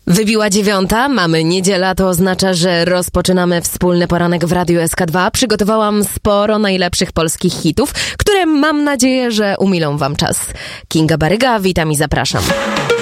Wybiła 9, mamy niedziela, to oznacza, że rozpoczynamy wspólny poranek w Radiu SK2. Przygotowałam sporo najlepszych polskich hitów, które mam nadzieję, że umilą wam czas. Kinga Baryga, witam i zapraszam.